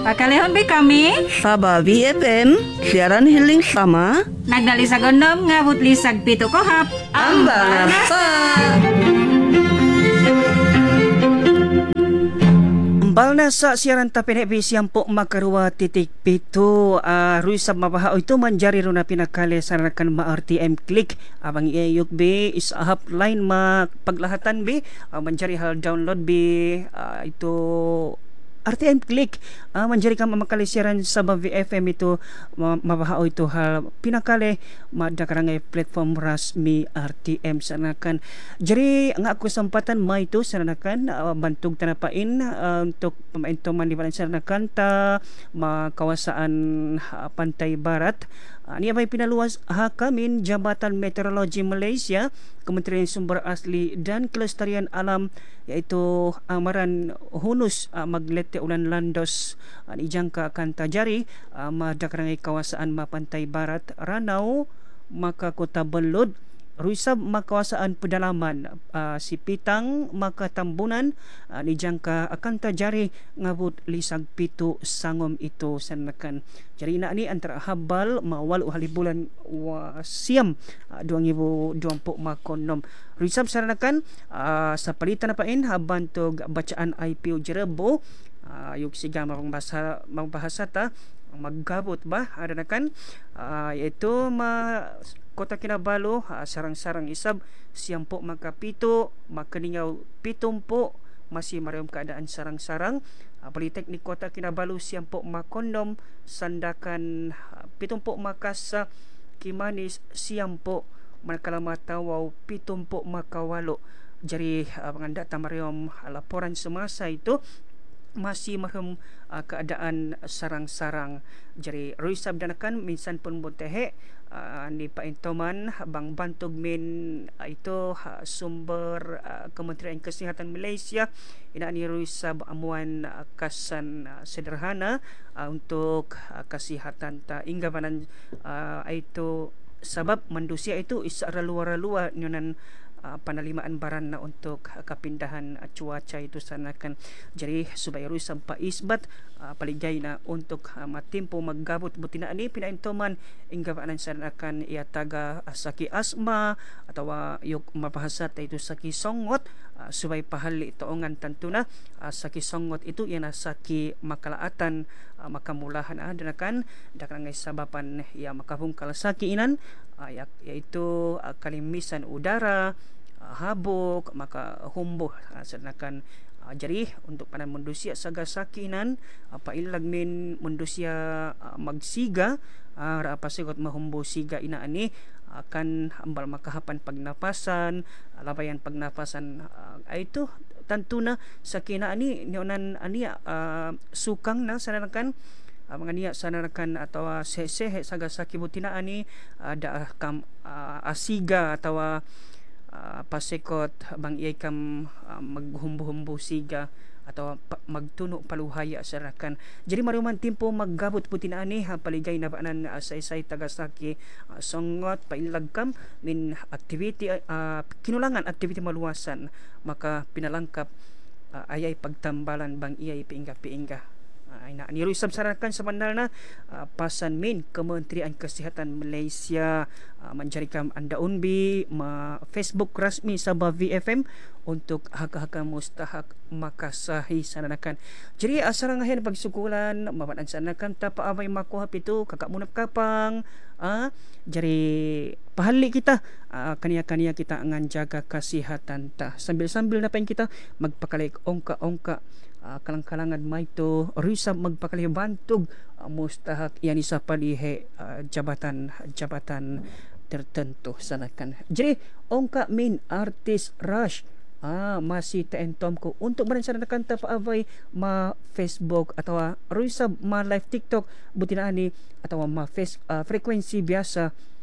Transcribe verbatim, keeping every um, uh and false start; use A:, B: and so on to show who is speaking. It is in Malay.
A: Pakalihon bi kami
B: Sabah V F M, siaran healing sama.
A: nagdali sa gondom nga butlisag pito ko hap.
B: Ambal na sa.
C: Ambal na sa siaran tapinebe siyang po makaruwa titik pito. Uh, Ruisab mabahao ito manjari ro na pinakali sa rakan ma-R T M click. Abang iyayok be is ahap line ma paglahatan be. Uh, manjari hal download be. Uh, ito R T M click uh, manjari ka mamakalisyaran sa V F M ito mabahao ito hal pinakali madakarangay platform rasmi R T M sanakan jari nga ako sampatan may ito sanakan uh, bantog tanapain uh, untuk pamaintuman di balan sanakan ta makawasaan uh, Pantai Barat. Uh, niya may pinaluwas ha kamin Jabatan Meteorologi Malaysia, Kementerian Sumber Asli dan Kelestarian Alam, yaitu amaran hunus uh, maglete ulan landos uh, ijangka akan tajari uh, madakarangay kawasaan ma Pantai Barat Ranau maka Kota Belud Ruisab makawasaan pedalaman uh, si Pitang makatambunan uh, nijangka akan tajari ngabut lisag pito sangom ito sanakan. Jadi ina ni antara habal mawal uhalibulan wa siam uh, duang ibu duang po makonom. Ruisab sanakan uh, sa palitan na pain haban tog bacaan I P O Jerebo uh, yung siga magbahasa magbahasa ta maggabot ba ada nakan uh, iaitu ma Kota Kinabalu uh, sarang-sarang isab siyam po makapito makaningaw pitum po masih marayong keadaan sarang-sarang. uh, Politeknik Kota Kinabalu siyam po makondom sandakan uh, pitum po makasa Kimanis siyam po manakalamatawaw pitum po makawalo. Jadi uh, manganda tamarayong uh, laporan semasa itu masih mahum uh, keadaan sarang-sarang. Jadi Ruisab danakan minsan pun botehe uh, ni paintoman bang bantog min uh, itu uh, sumber uh, Kementerian Kesihatan Malaysia ina ni Ruisab amuan uh, kasan uh, sederhana uh, untuk uh, kesihatan ta inggabanan uh, itu sebab manusia itu isa ralua-ralua nyunan Uh, panalimaan baran na untuk uh, kapindahan uh, cuaca itu sanakan. Jadi supaya Ruisab paisbat uh, paligay na untuk uh, matimpo maggabot butina ani pinaintoman inggabanan sanakan iya taga uh, saki asma atau uh, yok mabahasa itu saki songot uh, supaya pahali toongan tantuna uh, saki songot itu yana saki makalaatan uh, makamulahan uh, danakan dakang sababan ya makabungkal saki inan uh, ya, yaitu uh, kalimisan udara, uh, habuk, maka humbuh uh, sedangkan uh, jadi untuk panan manusia saga sakinan apa uh, ilag min manusia uh, magsiga uh, apa sigot mahumbo siga ina ani akan uh, ambal makahapan pagnapasan uh, labayan pagnapasan uh, itu tantuna sakina ani nyonan ani uh, sukang na sananakan Uh, mga niya sananakan atau uh, sesehe saga sakibutina ani ada uh, kam uh, asiga atau uh, pasekot bang iyay kam uh, maghumbo-humbo siga atau pa, magtuno paluhaya sanakan. Jadi maruman timpo maggabot putina ani ha paligay na baanan uh, say-say tagasaki uh, songot pailag kam min activity uh, kinulangan activity maluwasan maka pinalangkap uh, ayay pagtambalan bang iyay piingga-piingga. Ay na ni Ruisab sarakan sa na uh, pasan min Kementerian Kesihatan Malaysia uh, manjarikam anda unbi ma Facebook rasmi Sabah V F M untuk hak-hak mustahak makasahi sananakan. Jadi asarang ahin pagsukulan mabanan sanakan tapa abay makuhap itu kakak munap kapang ah jadi pahali kita uh, kaniya-kaniya kita nganjaga kesihatan ta sambil-sambil napain kita magpakalik ongka-ongka Uh, kalang-kalangan maito Ruisab magpakalih bantog uh, mustahak yan isa palihe uh, jabatan jabatan tertentu sanakan. Jadi ongka min artist rush ah masih taentom ko untuk merencanakan tapaabay ma Facebook atau Ruisab ma live TikTok butina ani atau ma face uh, frekuensi biasa